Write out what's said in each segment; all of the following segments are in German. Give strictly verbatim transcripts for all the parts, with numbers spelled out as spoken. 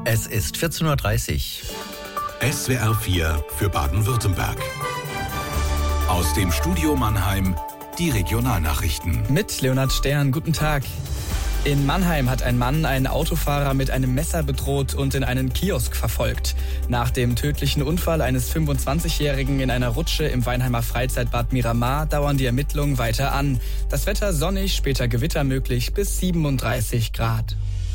Es ist vierzehn Uhr dreißig. S W R vier für Baden-Württemberg. Aus dem Studio Mannheim die Regionalnachrichten. Mit Leonhard Stern, guten Tag. In Mannheim hat ein Mann einen Autofahrer mit einem Messer bedroht und in einen Kiosk verfolgt. Nach dem tödlichen Unfall eines fünfundzwanzigjährigen in einer Rutsche im Weinheimer Freizeitbad Miramar dauern die Ermittlungen weiter an. Das Wetter sonnig, später Gewitter möglich bis siebenunddreißig Grad.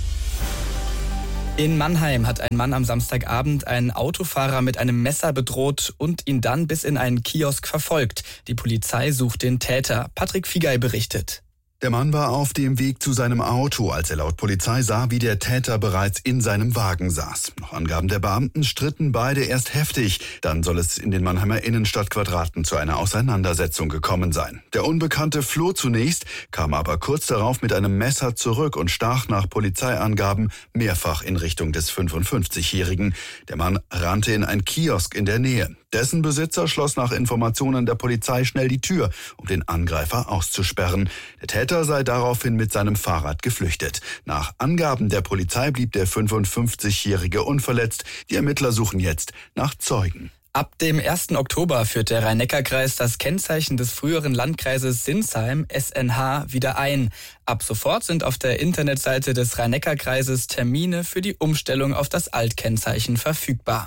In Mannheim hat ein Mann am Samstagabend einen Autofahrer mit einem Messer bedroht und ihn dann bis in einen Kiosk verfolgt. Die Polizei sucht den Täter. Patrick Figay berichtet. Der Mann war auf dem Weg zu seinem Auto, als er laut Polizei sah, wie der Täter bereits in seinem Wagen saß. Nach Angaben der Beamten stritten beide erst heftig. Dann soll es in den Mannheimer Innenstadtquadraten zu einer Auseinandersetzung gekommen sein. Der Unbekannte floh zunächst, kam aber kurz darauf mit einem Messer zurück und stach nach Polizeiangaben mehrfach in Richtung des fünfundfünfzigjährigen. Der Mann rannte in ein Kiosk in der Nähe. Dessen Besitzer schloss nach Informationen der Polizei schnell die Tür, um den Angreifer auszusperren. Der Täter sei daraufhin mit seinem Fahrrad geflüchtet. Nach Angaben der Polizei blieb der fünfundfünfzigjährige unverletzt. Die Ermittler suchen jetzt nach Zeugen. Ab dem ersten Oktober führt der Rhein-Neckar-Kreis das Kennzeichen des früheren Landkreises Sinsheim, S N H, wieder ein. Ab sofort sind auf der Internetseite des Rhein-Neckar-Kreises Termine für die Umstellung auf das Altkennzeichen verfügbar.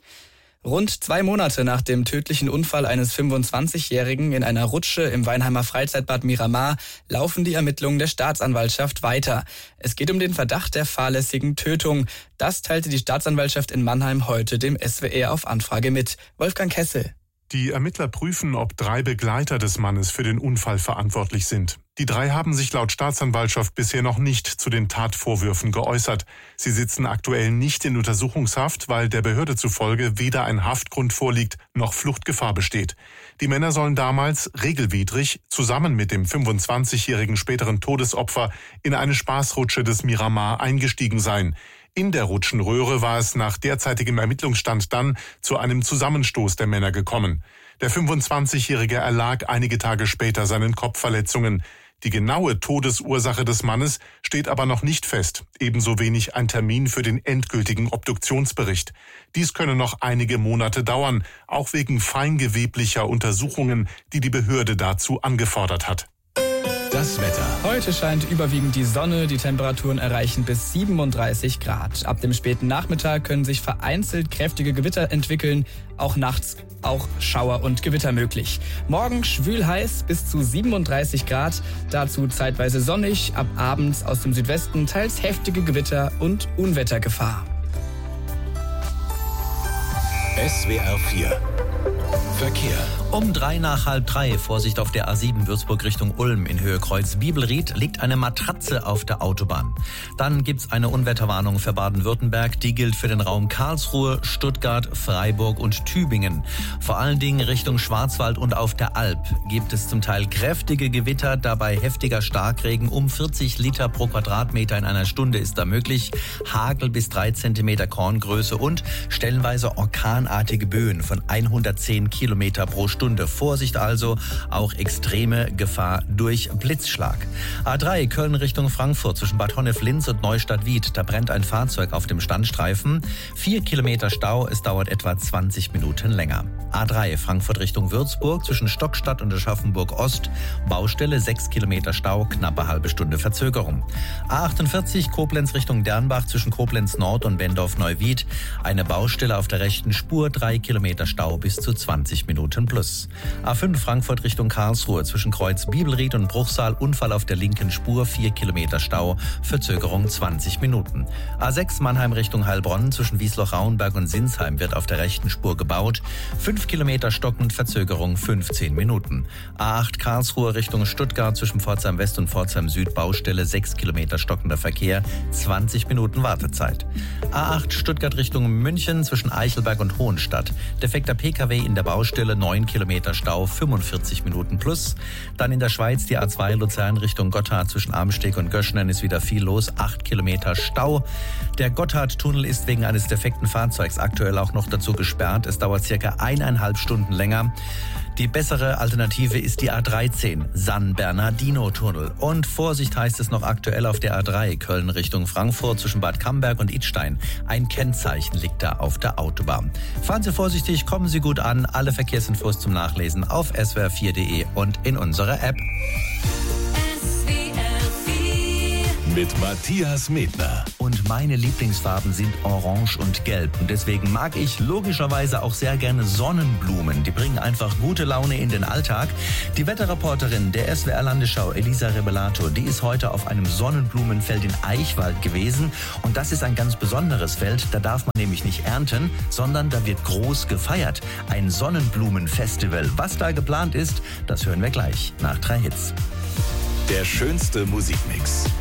Rund zwei Monate nach dem tödlichen Unfall eines fünfundzwanzigjährigen in einer Rutsche im Weinheimer Freizeitbad Miramar laufen die Ermittlungen der Staatsanwaltschaft weiter. Es geht um den Verdacht der fahrlässigen Tötung. Das teilte die Staatsanwaltschaft in Mannheim heute dem S W R auf Anfrage mit. Wolfgang Kessel. Die Ermittler prüfen, ob drei Begleiter des Mannes für den Unfall verantwortlich sind. Die drei haben sich laut Staatsanwaltschaft bisher noch nicht zu den Tatvorwürfen geäußert. Sie sitzen aktuell nicht in Untersuchungshaft, weil der Behörde zufolge weder ein Haftgrund vorliegt, noch Fluchtgefahr besteht. Die Männer sollen damals regelwidrig zusammen mit dem fünfundzwanzigjährigen späteren Todesopfer in eine Spaßrutsche des Miramar eingestiegen sein. In der Rutschenröhre war es nach derzeitigem Ermittlungsstand dann zu einem Zusammenstoß der Männer gekommen. Der fünfundzwanzigjährige erlag einige Tage später seinen Kopfverletzungen. Die genaue Todesursache des Mannes steht aber noch nicht fest, ebenso wenig ein Termin für den endgültigen Obduktionsbericht. Dies könne noch einige Monate dauern, auch wegen feingeweblicher Untersuchungen, die die Behörde dazu angefordert hat. Das Wetter. Heute scheint überwiegend die Sonne, die Temperaturen erreichen bis siebenunddreißig Grad. Ab dem späten Nachmittag können sich vereinzelt kräftige Gewitter entwickeln, auch nachts auch Schauer und Gewitter möglich. Morgen schwül heiß bis zu siebenunddreißig Grad, dazu zeitweise sonnig, ab abends aus dem Südwesten teils heftige Gewitter und Unwettergefahr. S W R vier Verkehr. Um drei nach halb drei, Vorsicht auf der A sieben Würzburg Richtung Ulm in Höhe Kreuz Bibelried, liegt eine Matratze auf der Autobahn. Dann gibt's eine Unwetterwarnung für Baden-Württemberg, die gilt für den Raum Karlsruhe, Stuttgart, Freiburg und Tübingen. Vor allen Dingen Richtung Schwarzwald und auf der Alp gibt es zum Teil kräftige Gewitter, dabei heftiger Starkregen um vierzig Liter pro Quadratmeter in einer Stunde ist da möglich, Hagel bis drei Zentimeter Korngröße und stellenweise orkanartige Böen von hundertzehn Kilometer pro Stunde. Vorsicht also, auch extreme Gefahr durch Blitzschlag. A drei Köln Richtung Frankfurt zwischen Bad Honnef-Linz und Neustadt-Wied. Da brennt ein Fahrzeug auf dem Standstreifen. Vier Kilometer Stau, es dauert etwa zwanzig Minuten länger. A drei Frankfurt Richtung Würzburg zwischen Stockstadt und Aschaffenburg Ost. Baustelle, sechs Kilometer Stau, knappe halbe Stunde Verzögerung. A achtundvierzig Koblenz Richtung Dernbach zwischen Koblenz Nord und Wendorf-Neuwied. Eine Baustelle auf der rechten Spur, drei Kilometer Stau bis zu zwanzig Minuten plus. A fünf Frankfurt Richtung Karlsruhe zwischen Kreuz Bibelried und Bruchsal, Unfall auf der linken Spur, vier Kilometer Stau, Verzögerung zwanzig Minuten. A sechs Mannheim Richtung Heilbronn zwischen Wiesloch-Rauenberg und Sinsheim wird auf der rechten Spur gebaut, fünf Kilometer stockend, Verzögerung fünfzehn Minuten. A acht Karlsruhe Richtung Stuttgart zwischen Pforzheim West und Pforzheim Süd, Baustelle, sechs Kilometer stockender Verkehr, zwanzig Minuten Wartezeit. A acht Stuttgart Richtung München zwischen Eichelberg und Hohenstadt, defekter P K W in der Baustelle, Baustelle, neun Kilometer Stau, fünfundvierzig Minuten plus. Dann in der Schweiz die A zwei Luzern Richtung Gotthard zwischen Amsteg und Göschnen ist wieder viel los, acht Kilometer Stau. Der Gotthardtunnel ist wegen eines defekten Fahrzeugs aktuell auch noch dazu gesperrt. Es dauert circa eineinhalb Stunden länger. Die bessere Alternative ist die A dreizehn, San Bernardino-Tunnel. Und Vorsicht heißt es noch aktuell auf der A drei, Köln Richtung Frankfurt zwischen Bad Camberg und Idstein. Ein Kennzeichen liegt da auf der Autobahn. Fahren Sie vorsichtig, kommen Sie gut an. Alle Verkehrsinfos zum Nachlesen auf s w r vier punkt d e und in unserer App. Mit Matthias Medner. Und meine Lieblingsfarben sind Orange und Gelb. Und deswegen mag ich logischerweise auch sehr gerne Sonnenblumen. Die bringen einfach gute Laune in den Alltag. Die Wetterreporterin der S W R Landesschau, Elisa Rebelato, die ist heute auf einem Sonnenblumenfeld in Eichwald gewesen. Und das ist ein ganz besonderes Feld. Da darf man nämlich nicht ernten, sondern da wird groß gefeiert. Ein Sonnenblumenfestival. Was da geplant ist, das hören wir gleich nach drei Hits. Der schönste Musikmix.